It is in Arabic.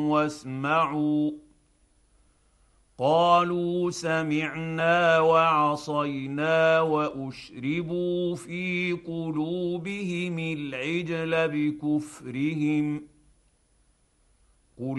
واسمعوا. قالوا سمعنا وعصينا واشربوا في قلوبهم العجل بكفرهم